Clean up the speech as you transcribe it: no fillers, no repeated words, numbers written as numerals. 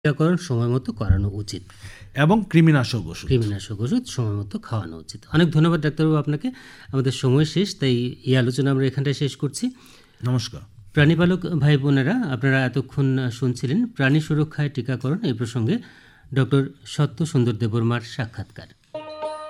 টিকাকরণ সময় মতো করানো উচিত এবং কৃমিনাশক ওষুধ সময় মতো খাওয়ানো উচিত। অনেক ধন্যবাদ ডাক্তারবাবু আপনাকে। আমাদের সময় শেষ, তাই এই আলোচনা আমরা এখানটায় শেষ করছি। নমস্কার। প্রাণীপালক ভাই বোনেরা, আপনারা এতক্ষণ শুনছিলেন প্রাণী সুরক্ষায় টিকাকরণ এই প্রসঙ্গে ডক্টর সত্য সুন্দর দেববর্মার সাক্ষাৎকার।